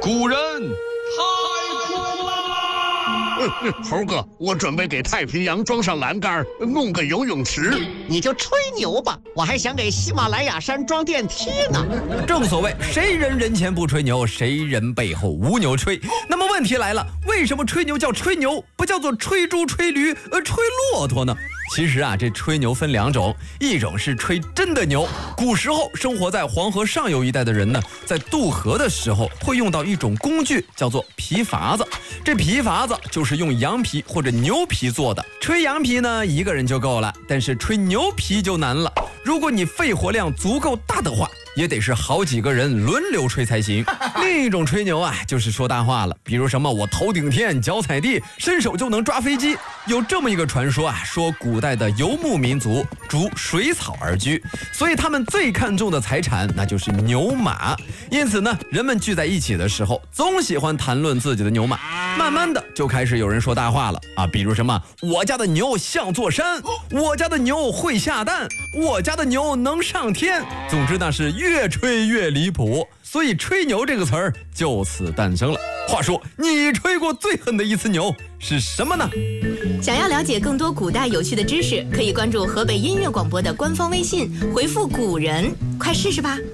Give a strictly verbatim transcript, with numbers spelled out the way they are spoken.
古人太空啦！ 猴哥，我准备给太平洋装上栏杆，弄个游泳池。 你就吹牛吧，我还想给喜马拉雅山装电梯呢。 正所谓谁人人前不吹牛，谁人背后无牛吹。那么问题来了，为什么吹牛叫吹牛，不叫做吹猪吹驴呃吹骆驼呢？其实啊，这吹牛分两种，一种是吹真的牛。古时候生活在黄河上游一带的人呢，在渡河的时候会用到一种工具，叫做皮筏子。这皮筏子就是用羊皮或者牛皮做的。吹羊皮呢，一个人就够了，但是吹牛皮就难了。如果你肺活量足够大的话，也得是好几个人轮流吹才行。另一种吹牛啊，就是说大话了，比如什么我头顶天，脚踩地，伸手就能抓飞机。有这么一个传说啊，说古代的游牧民族逐水草而居，所以他们最看重的财产那就是牛马。因此呢，人们聚在一起的时候，总喜欢谈论自己的牛马。慢慢的就开始有人说大话了啊，比如什么我家的牛像座山，我家的牛会下蛋，我家的牛能上天。总之那是越吹越离谱，所以吹牛这个词儿就此诞生了。话说你吹过最狠的一次牛是什么呢？ 想要了解更多古代有趣的知识，可以关注河北音乐广播的官方微信，回复古人，快试试吧。